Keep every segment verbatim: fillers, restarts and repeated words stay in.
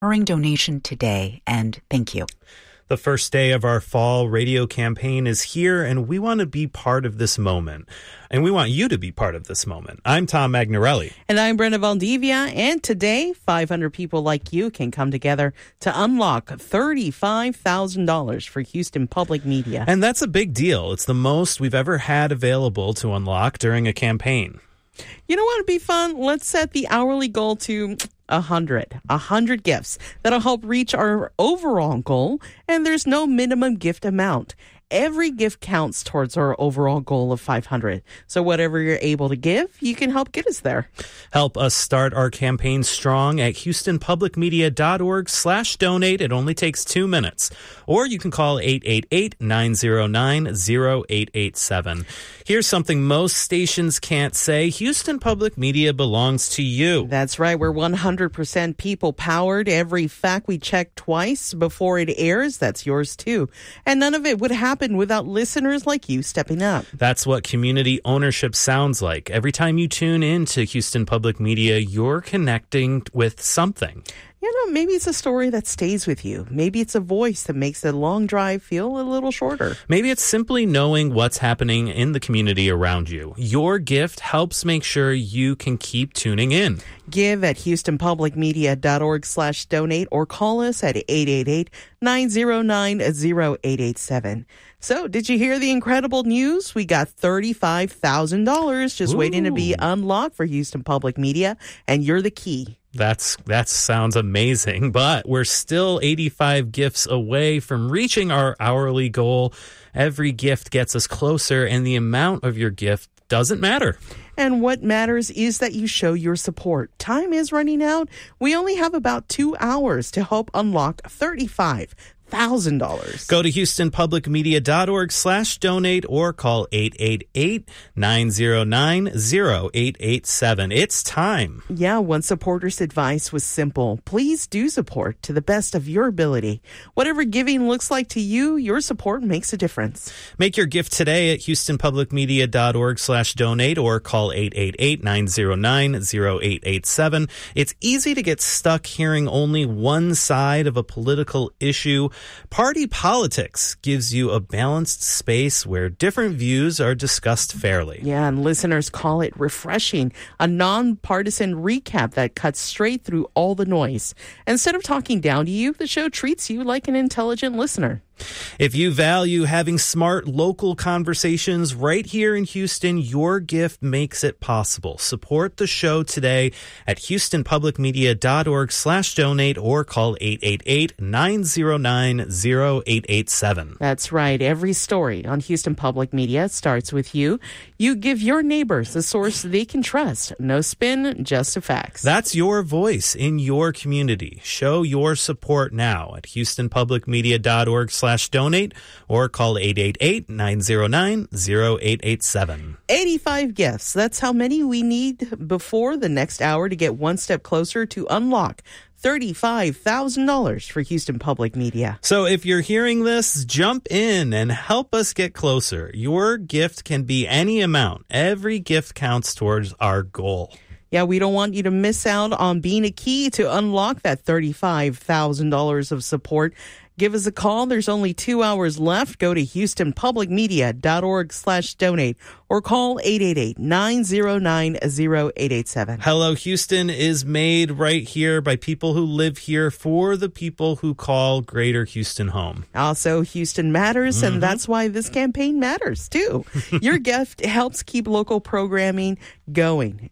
recurring donation today, and thank you. The first day of our fall radio campaign is here, and we want to be part of this moment. And we want you to be part of this moment. I'm Tom Magnarelli. And I'm Brenda Valdivia. And today, five hundred people like you can come together to unlock thirty-five thousand dollars for Houston Public Media. And that's a big deal. It's the most we've ever had available to unlock during a campaign. You know what would be fun? Let's set the hourly goal to one hundred. one hundred gifts that'll help reach our overall goal, and there's no minimum gift amount. Every gift counts towards our overall goal of five hundred. So whatever you're able to give, you can help get us there. Help us start our campaign strong at houstonpublicmedia.org slash donate. It only takes two minutes. Or you can call eight eight eight, nine zero nine, zero eight eight seven. Here's something most stations can't say. Houston Public Media belongs to you. That's right. We're one hundred percent people-powered. Every fact we check twice before it airs, that's yours too. And none of it would happen without listeners like you stepping up. That's what community ownership sounds like. Every time you tune in to Houston Public Media, you're connecting with something. You know, maybe it's a story that stays with you. Maybe it's a voice that makes the long drive feel a little shorter. Maybe it's simply knowing what's happening in the community around you. Your gift helps make sure you can keep tuning in. Give at houstonpublicmedia.org slash donate or call us at eight eight eight, nine zero nine, zero eight eight seven. So, did you hear the incredible news? We got thirty-five thousand dollars just Ooh. waiting to be unlocked for Houston Public Media, and you're the key. That's that sounds amazing, but we're still eighty-five gifts away from reaching our hourly goal. Every gift gets us closer, and the amount of your gift doesn't matter. And what matters is that you show your support. Time is running out. We only have about two hours to help unlock thirty-five thousand dollars. Go to houstonpublicmedia.org slash donate or call eight eight eight, nine zero nine, zero eight eight seven. It's time. Yeah, one supporter's advice was simple. Please do support to the best of your ability. Whatever giving looks like to you, your support makes a difference. Make your gift today at houstonpublicmedia.org slash donate or call eight eight eight, nine zero nine, zero eight eight seven. It's easy to get stuck hearing only one side of a political issue. Party politics gives you a balanced space where different views are discussed fairly. Yeah, and listeners call it refreshing, a nonpartisan recap that cuts straight through all the noise. Instead of talking down to you, the show treats you like an intelligent listener. If you value having smart local conversations right here in Houston, your gift makes it possible. Support the show today at houstonpublicmedia.org slash donate or call eight eight eight, nine zero nine, zero eight eight seven. That's right. Every story on Houston Public Media starts with you. You give your neighbors a source they can trust. No spin, just the facts. That's your voice in your community. Show your support now at houstonpublicmedia.org slash donate or call eight eight eight, nine zero nine, zero eight eight seven. eighty-five gifts. That's how many we need before the next hour to get one step closer to unlock thirty-five thousand dollars for Houston Public Media. So if you're hearing this, jump in and help us get closer. Your gift can be any amount. Every gift counts towards our goal. Yeah, we don't want you to miss out on being a key to unlock that thirty-five thousand dollars of support. Give us a call. There's only two hours left. Go to houstonpublicmedia.org slash donate or call eight eight eight, nine zero nine, zero eight eight seven. Hello, Houston is made right here by people who live here for the people who call Greater Houston home. Also, Houston matters, Mm-hmm. and that's why this campaign matters, too. Your gift helps keep local programming going.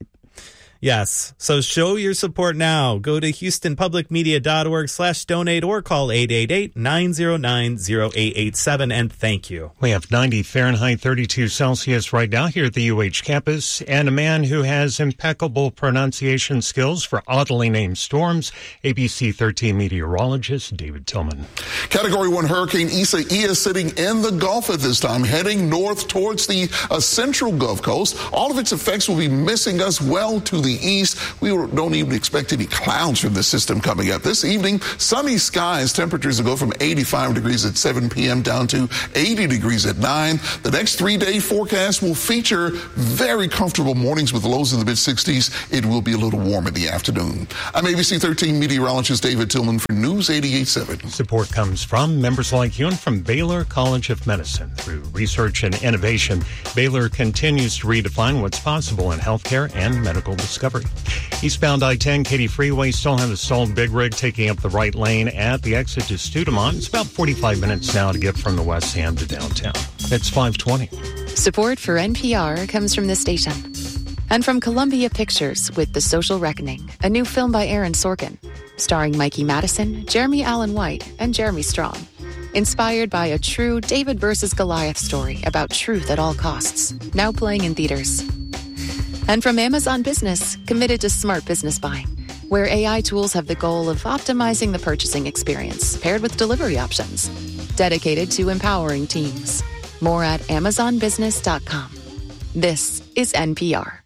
Yes. So show your support now. Go to houstonpublicmedia.org slash donate or call eight eight eight, nine zero nine, zero eight eight seven. And thank you. We have ninety Fahrenheit, thirty-two Celsius right now here at the U H campus, and a man who has impeccable pronunciation skills for oddly named storms, A B C thirteen meteorologist David Tillman. Category one Hurricane Isaias is sitting in the Gulf at this time, heading north towards the uh, central Gulf Coast. All of its effects will be missing us well to the the east. We don't even expect any clouds from this system coming up. This evening, sunny skies. Temperatures will go from eighty-five degrees at seven p.m. down to eighty degrees at nine. The next three-day forecast will feature very comfortable mornings with lows in the mid-sixties. It will be a little warm in the afternoon. I'm A B C thirteen meteorologist David Tillman for News eighty-eight point seven. Support comes from members like you and from Baylor College of Medicine. Through research and innovation, Baylor continues to redefine what's possible in healthcare and medical discovery. Eastbound I ten Katy Freeway still has a stalled big rig taking up the right lane at the exit to Studemont. It's about forty-five minutes now to get from the West Ham to downtown. It's five twenty. Support for N P R comes from this station. And from Columbia Pictures with The Social Reckoning, a new film by Aaron Sorkin, starring Mikey Madison, Jeremy Allen White, and Jeremy Strong. Inspired by a true David versus Goliath story about truth at all costs, now playing in theaters. And from Amazon Business, committed to smart business buying, where A I tools have the goal of optimizing the purchasing experience paired with delivery options, dedicated to empowering teams. More at amazon business dot com. This is N P R.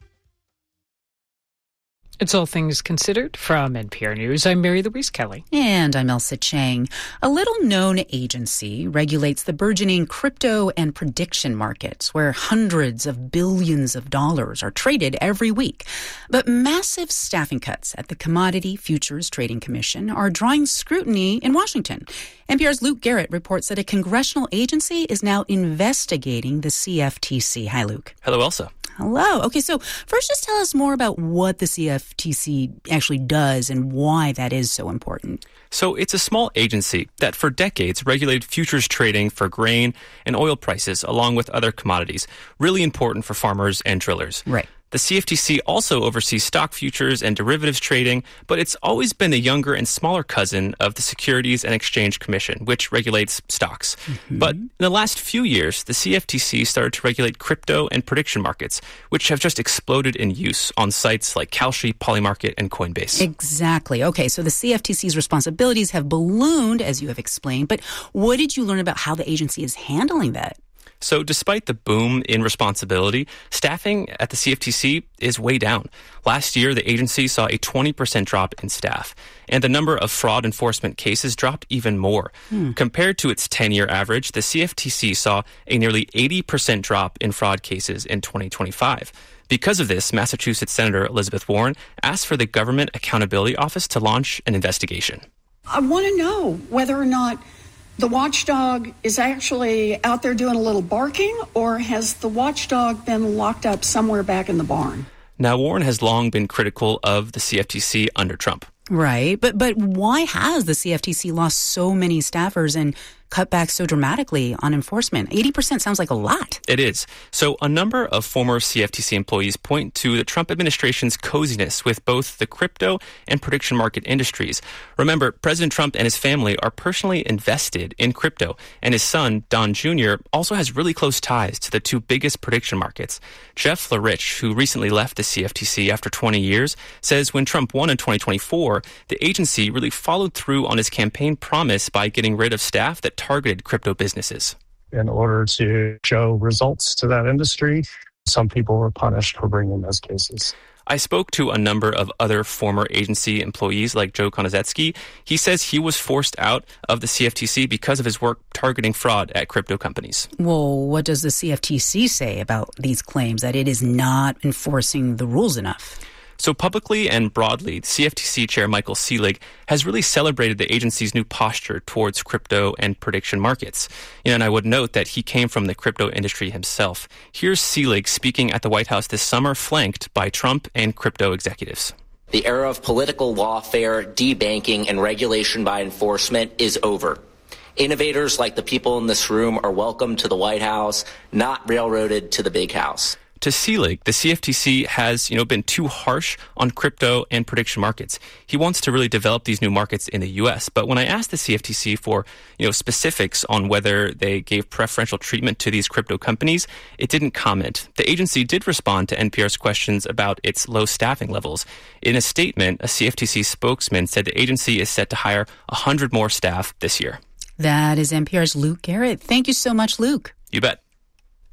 It's All Things Considered from N P R News. I'm Mary Louise Kelly. And I'm Elsa Chang. A little-known agency regulates the burgeoning crypto and prediction markets, where hundreds of billions of dollars are traded every week. But massive staffing cuts at the Commodity Futures Trading Commission are drawing scrutiny in Washington. N P R's Luke Garrett reports that a congressional agency is now investigating the C F T C. Hi, Luke. Hello, Elsa. Hello. Okay, so first just tell us more about what the C F T C actually does and why that is so important. So it's a small agency that for decades regulated futures trading for grain and oil prices along with other commodities, really important for farmers and drillers. Right. The C F T C also oversees stock futures and derivatives trading, but it's always been the younger and smaller cousin of the Securities and Exchange Commission, which regulates stocks. Mm-hmm. But in the last few years, the C F T C started to regulate crypto and prediction markets, which have just exploded in use on sites like Kalshi, Polymarket, and Coinbase. Exactly. Okay, so the C F T C's responsibilities have ballooned, as you have explained, but what did you learn about how the agency is handling that? So despite the boom in responsibility, staffing at the C F T C is way down. Last year, the agency saw a twenty percent drop in staff, and the number of fraud enforcement cases dropped even more. Hmm. Compared to its ten-year average, the C F T C saw a nearly eighty percent drop in fraud cases in twenty twenty-five. Because of this, Massachusetts Senator Elizabeth Warren asked for the Government Accountability Office to launch an investigation. I want to know whether or not the watchdog is actually out there doing a little barking, or has the watchdog been locked up somewhere back in the barn? Now, Warren has long been critical of the C F T C under Trump. Right. But but why has the C F T C lost so many staffers and cut back so dramatically on enforcement? eighty percent sounds like a lot. It is. So a number of former C F T C employees point to the Trump administration's coziness with both the crypto and prediction market industries. Remember, President Trump and his family are personally invested in crypto, and his son, Don Junior, also has really close ties to the two biggest prediction markets. Jeff Larich, who recently left the C F T C after twenty years, says when Trump won in twenty twenty-four, the agency really followed through on his campaign promise by getting rid of staff that targeted crypto businesses. In order to show results to that industry, some people were punished for bringing those cases. I spoke to a number of other former agency employees like Joe Konozetsky. He says he was forced out of the C F T C because of his work targeting fraud at crypto companies. Well, what does the C F T C say about these claims that it is not enforcing the rules enough? So publicly and broadly, C F T C Chair Michael Seelig has really celebrated the agency's new posture towards crypto and prediction markets. And I would note that he came from the crypto industry himself. Here's Seelig speaking at the White House this summer, flanked by Trump and crypto executives. The era of political lawfare, debanking, and regulation by enforcement is over. Innovators like the people in this room are welcome to the White House, not railroaded to the big house. To Seelig, the C F T C has, you know, been too harsh on crypto and prediction markets. He wants to really develop these new markets in the U S. But when I asked the C F T C for, you know, specifics on whether they gave preferential treatment to these crypto companies, it didn't comment. The agency did respond to N P R's questions about its low staffing levels. In a statement, a C F T C spokesman said the agency is set to hire one hundred more staff this year. That is N P R's Luke Garrett. Thank you so much, Luke. You bet.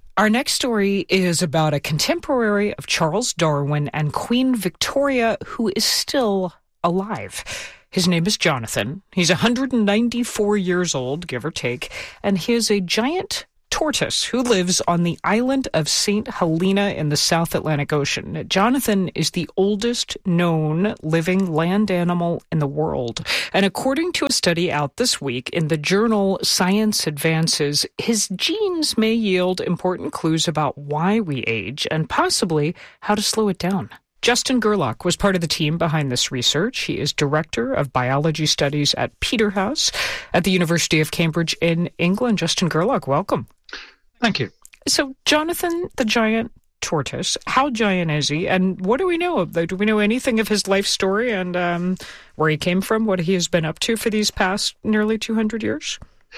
Our next story is about a contemporary of Charles Darwin and Queen Victoria who is still alive. His name is Jonathan. He's one hundred ninety-four years old, give or take, and he is a giant tortoise who lives on the island of Saint Helena in the South Atlantic Ocean. Jonathan is the oldest known living land animal in the world. And according to a study out this week in the journal Science Advances, his genes may yield important clues about why we age and possibly how to slow it down. Justin Gerlach was part of the team behind this research. He is Director of Biology Studies at Peterhouse at the University of Cambridge in England. Justin Gerlach, welcome. Thank you. So, Jonathan, the giant tortoise, how giant is he, and what do we know of? Do we know anything of his life story and um, where he came from, what he has been up to for these past nearly two hundred years?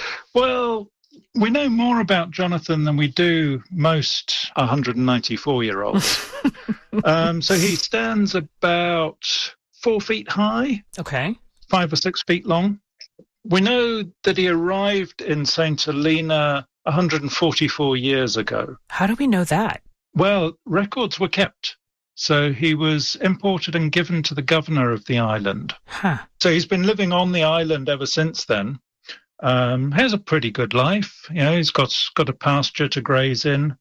Well, we know more about Jonathan than we do most one hundred ninety-four-year-olds. um, so he stands about four feet high. Okay. Five or six feet long. We know that he arrived in Saint Helena one hundred forty-four years ago. How do we know that? Well, records were kept. So he was imported and given to the governor of the island. Huh. So he's been living on the island ever since then. Um, has a pretty good life. You know, he's got got a pasture to graze in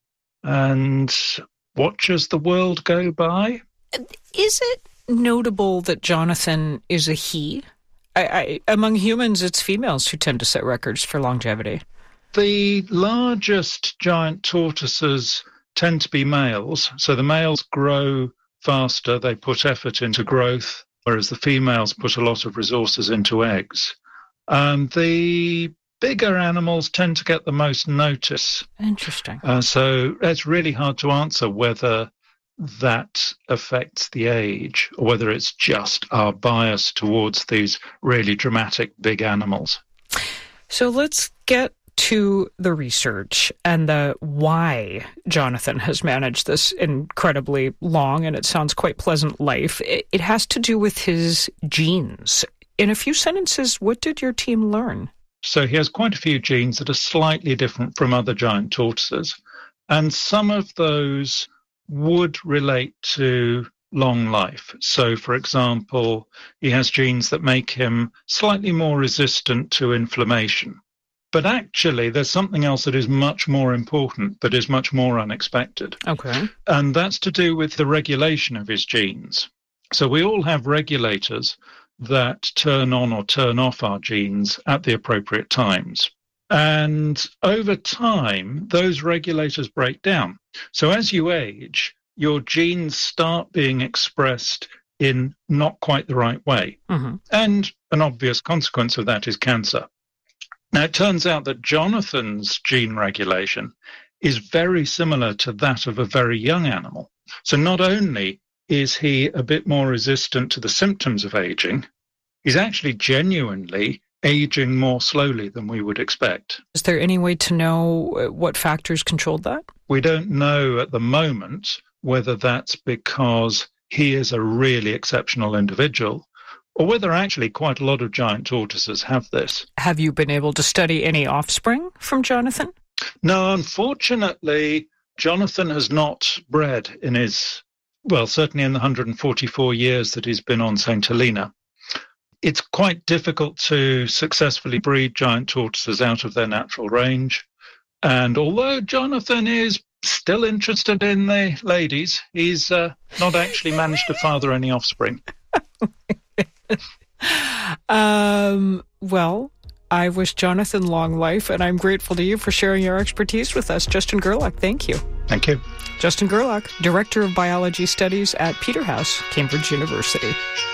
and watches the world go by. Is it notable that Jonathan is a he? I, I, among humans, it's females who tend to set records for longevity. The largest giant tortoises tend to be males. So the males grow faster. They put effort into growth, whereas the females put a lot of resources into eggs. Um, the bigger animals tend to get the most notice. Interesting. Uh, so it's really hard to answer whether that affects the age or whether it's just our bias towards these really dramatic big animals. So let's get to the research and the why Jonathan has managed this incredibly long, and it sounds quite pleasant life. It, it has to do with his genes. In a few sentences, what did your team learn? So he has quite a few genes that are slightly different from other giant tortoises, and some of those would relate to long life. So, for example, he has genes that make him slightly more resistant to inflammation. But actually, there's something else that is much more important, that is much more unexpected. Okay. And that's to do with the regulation of his genes. So we all have regulators that turn on or turn off our genes at the appropriate times. And over time, those regulators break down. So as you age, your genes start being expressed in not quite the right way. Mm-hmm. And an obvious consequence of that is cancer. Now, it turns out that Jonathan's gene regulation is very similar to that of a very young animal. So not only is he a bit more resistant to the symptoms of aging, he's actually genuinely aging more slowly than we would expect. Is there any way to know what factors controlled that? We don't know at the moment whether that's because he is a really exceptional individual or whether actually quite a lot of giant tortoises have this. Have you been able to study any offspring from Jonathan? No, unfortunately, Jonathan has not bred in his, well, certainly in the one hundred forty-four years that he's been on Saint Helena. It's quite difficult to successfully breed giant tortoises out of their natural range. And although Jonathan is still interested in the ladies, he's uh, not actually managed to father any offspring. um, well, I wish Jonathan long life, and I'm grateful to you for sharing your expertise with us. Justin Gerlach, thank you. Thank you. Justin Gerlach, Director of Biology Studies at Peterhouse, Cambridge University.